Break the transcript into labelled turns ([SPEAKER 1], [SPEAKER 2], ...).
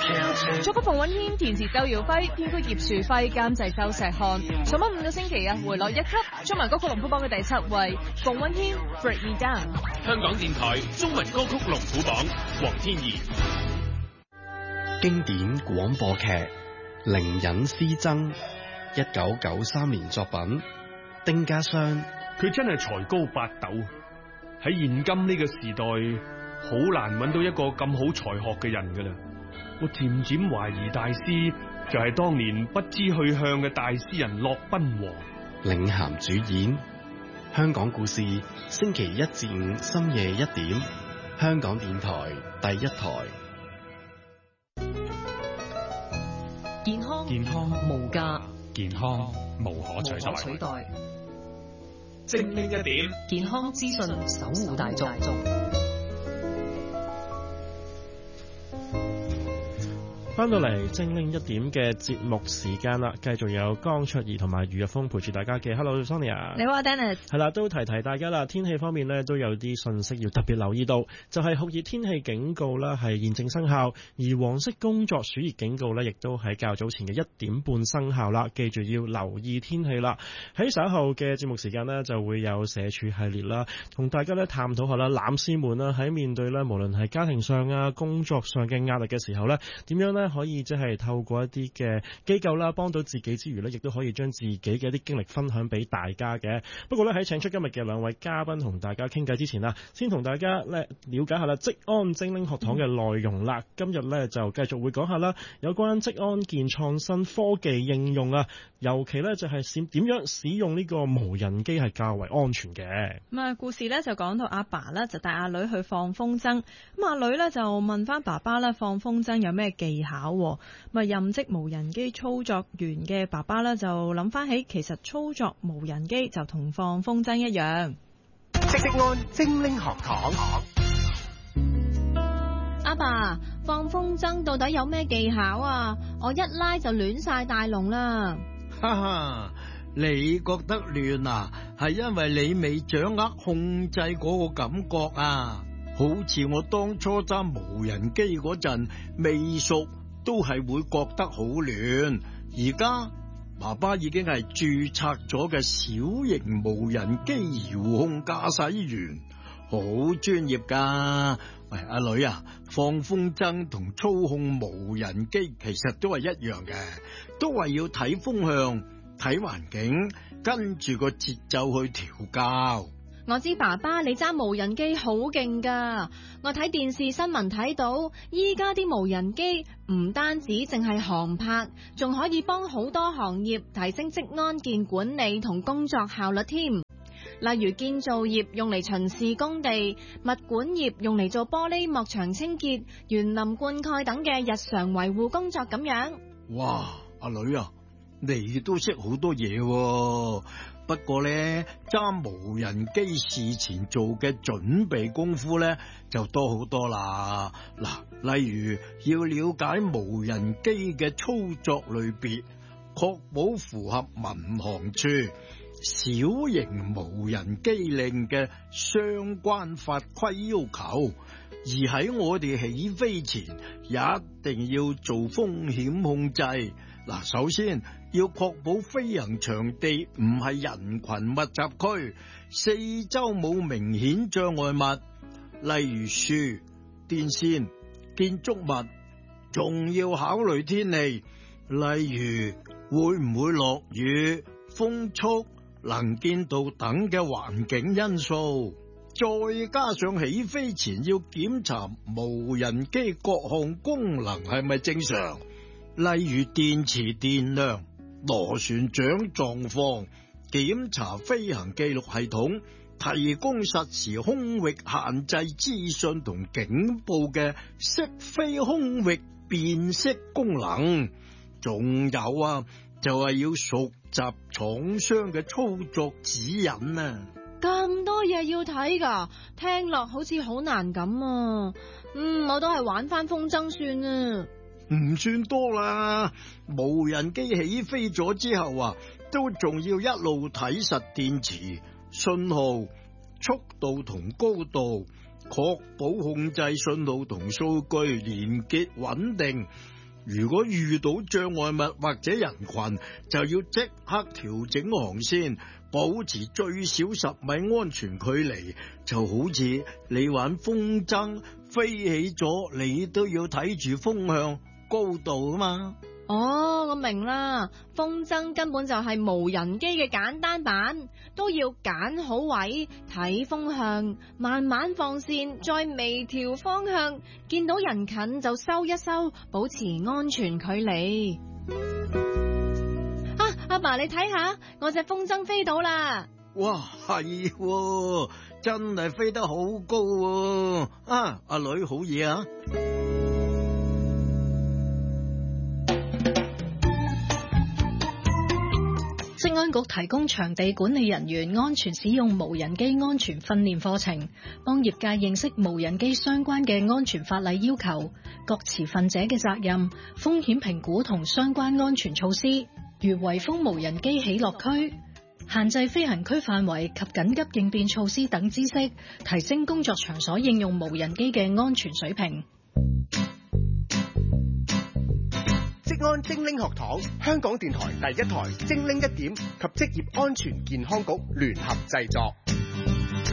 [SPEAKER 1] 作曲馮允謙，填詞周耀輝，編曲葉樹輝，監製周石漢。上咗5個星期啊，回落1級，中文歌曲龍虎榜嘅第7位。馮允謙 Break Me Down。
[SPEAKER 2] 香港電台中文歌曲龍虎榜，黃天怡。
[SPEAKER 3] 經典廣播劇《靈隱詩僧》，1993年作品。丁家湘，
[SPEAKER 4] 佢真係才高八斗，喺現今呢個時代，好難揾到一個咁好才學嘅人噶啦。我漸漸懷疑大師就係當年不知去向嘅大詩人駱賓王。
[SPEAKER 3] 領銜主演。香港故事，星期1至5深夜1點，香港電台第1台。
[SPEAKER 5] 健康無價，
[SPEAKER 2] 健康無可取代。
[SPEAKER 5] 精靈一點，健康資訊守護大眾。
[SPEAKER 6] 翻到嚟精靈一點嘅節目時間啦，繼續有江卓儀同埋余日峰陪住大家嘅。Hello Sonia，
[SPEAKER 1] 你好 Dennis。係
[SPEAKER 6] 啦，都提大家啦。天氣方面呢，都有啲信息要特別留意到，就係酷熱天氣警告啦，係現正生效，而黃色工作暑熱警告呢，亦都喺較早前嘅1點半生效啦。記住要留意天氣啦。喺稍後嘅節目時間呢，就會有社署系列啦，同大家咧探討下啦，男士們啦喺面對咧無論係家庭上啊、工作上嘅壓力嘅時候呢，點樣呢？可以即係透過一啲嘅機構啦，幫到自己之餘呢，亦都可以將自己嘅一啲經歷分享俾大家嘅。不過呢，喺請出今日嘅2位嘉賓同大家傾偈之前啦，先同大家咧了解下啦職安精靈學堂嘅內容啦。今日呢，就繼續會講下啦，有關職安健創新科技應用啊，尤其呢，就係點樣使用呢個無人機係較為安全嘅。
[SPEAKER 1] 咁啊，故事呢，就講到阿爸呢，就帶阿女去放風箏，咁阿女呢，就問翻爸爸呢，放風箏有咩技巧。咁啊，任職無人機操作員嘅爸爸呢，就諗翻起，其實操作無人機就同放風箏一樣。
[SPEAKER 7] 職安精靈學堂。
[SPEAKER 8] 阿爸，放風箏到底有咩技巧啊？我一拉就亂晒大龍啦。
[SPEAKER 9] 哈哈，你覺得亂啊？係因為你未掌握控制嗰個感覺啊！好似我當初揸無人機嗰陣未熟，都係會覺得好亂。而家爸爸已經係註冊咗嘅小型無人機遙控駕駛員，好專業噶。喂，阿女啊，放風箏同操控無人機其實都係一樣嘅，都係要睇風向、睇環境，跟住個節奏去調校。
[SPEAKER 8] 我知爸爸你揸無人機好勁噶，我睇電視新聞睇到，依家啲無人機唔單止淨係航拍，仲可以幫好多行業提升職安健管理同工作效率添。例如建造業用嚟巡視工地，物管業用嚟做玻璃幕牆清潔、園林灌溉等嘅日常維護工作咁樣。
[SPEAKER 9] 哇，阿女啊，你都識好多嘢喎。不過呢，揸無人機事前做嘅準備功夫呢，就多好多啦。嗱，例如要了解無人機嘅操作類別，確保符合民航處小型無人機令嘅相關法規要求。而喺我哋起飛前，一定要做風險控制。嗱，首先要確保飛行場地唔係人群密集區，四周冇明顯障礙物，例如樹、電線、建築物。仲要考慮天氣，例如會唔會落雨、風速、能見度等嘅環境因素。再加上起飛前要檢查無人機各項功能係咪正常，例如電池電量、螺旋槳狀況，檢查飛行記錄系統，提供實時空域限制資訊同警報嘅識飛空域辨識功能。仲有啊，就係要熟習廠商嘅操作指引啊。
[SPEAKER 8] 咁多嘢要睇噶，聽落好似好難咁啊。我都係玩翻風箏算啊。
[SPEAKER 9] 唔算多啦，無人機起飛咗之後啊，都仲要一路睇實電池、信號、速度同高度，確保控制信號同數據連結穩定。 如果遇到障礙物或者人群，就要即刻調整航線，保持最少10米安全距離。就好似你玩風箏，飛起咗，你都要睇住風向、高度啊嘛。
[SPEAKER 8] 哦，我明啦，風箏根本就係無人機嘅簡單版，都要揀好位、睇風向，慢慢放線，再微調方向，見到人近就收一收，保持安全距離。阿爸你睇下，我隻風箏飛到啦！
[SPEAKER 9] 哇，係喎，真係飛得好高喎！阿女好嘢啊！
[SPEAKER 10] 職安局提供場地管理人員安全使用無人機安全訓練課程，幫業界認識無人機相關嘅安全法例要求、各持份者嘅責任、風險評估同相關安全措施，如圍封無人機起落區、限制飛行區範圍及緊急應變措施等知識，提升工作場所應用無人機嘅安全水平。
[SPEAKER 7] 職安精靈學堂，香港電台第一台精靈一點及職業安全健康局聯合製作。